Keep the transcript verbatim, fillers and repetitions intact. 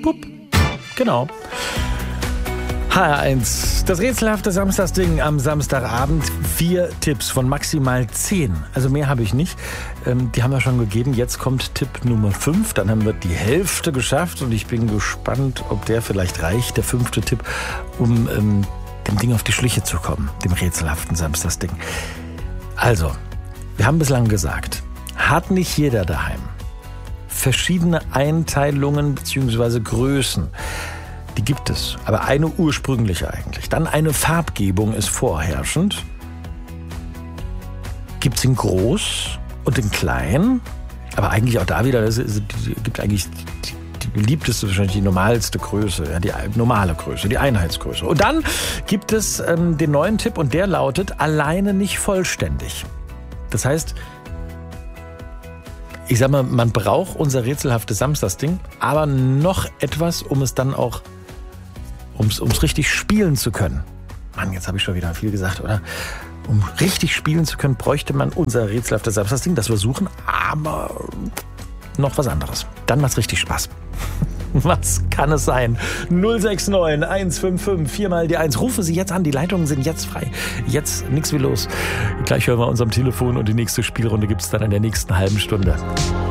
Pup. Genau. H R eins, das rätselhafte Samstagsding am Samstagabend. Vier Tipps von maximal zehn. Also mehr habe ich nicht. Ähm, die haben wir schon gegeben. Jetzt kommt Tipp Nummer fünf. Dann haben wir die Hälfte geschafft. Und ich bin gespannt, ob der vielleicht reicht, der fünfte Tipp, um ähm, dem Ding auf die Schliche zu kommen. Dem rätselhaften Samstagsding. Also, wir haben bislang gesagt, hat nicht jeder daheim verschiedene Einteilungen bzw. Größen. Die gibt es, aber eine ursprüngliche eigentlich. Dann eine Farbgebung ist vorherrschend. Gibt es in groß und in klein, aber eigentlich auch da wieder, es gibt eigentlich die, die beliebteste, wahrscheinlich die normalste Größe, ja, die normale Größe, die Einheitsgröße. Und dann gibt es ähm, den neuen Tipp und der lautet, alleine nicht vollständig. Das heißt, ich sag mal, man braucht unser rätselhaftes Samstagsding, aber noch etwas, um es dann auch Um es richtig spielen zu können. Mann, jetzt habe ich schon wieder viel gesagt, oder? Um richtig spielen zu können, bräuchte man unser rätselhaftes Samstagsding, das wir suchen, aber noch was anderes. Dann macht's richtig Spaß. Was kann es sein? null sechs neun eins fünf fünf vier mal die eins. Rufen Sie jetzt an, die Leitungen sind jetzt frei. Jetzt nix wie los. Gleich hören wir uns am Telefon und die nächste Spielrunde gibt's dann in der nächsten halben Stunde.